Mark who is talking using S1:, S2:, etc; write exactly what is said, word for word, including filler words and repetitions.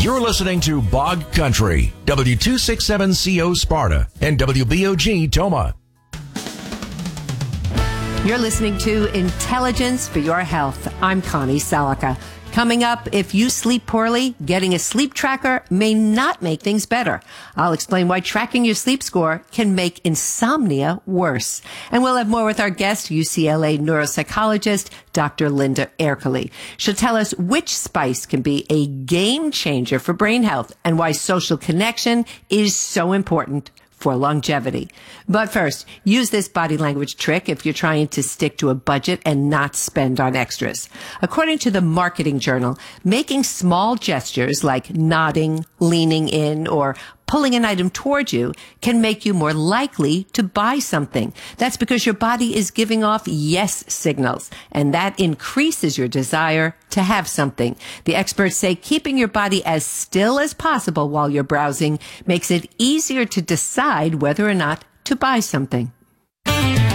S1: You're listening to Bog Country, W two sixty-seven C O Sparta and W B O G Toma.
S2: You're listening to Intelligence for Your Health. I'm Connie Salica. Coming up, if you sleep poorly, getting a sleep tracker may not make things better. I'll explain why tracking your sleep score can make insomnia worse. And we'll have more with our guest, U C L A neuropsychologist, Doctor Linda Ercole. She'll tell us which spice can be a game changer for brain health and why social connection is so important for longevity. But first, use this body language trick if you're trying to stick to a budget and not spend on extras. According to the Marketing Journal, making small gestures like nodding, leaning in, or pulling an item towards you can make you more likely to buy something. That's because your body is giving off yes signals, and that increases your desire to have something. The experts say keeping your body as still as possible while you're browsing makes it easier to decide whether or not to buy something.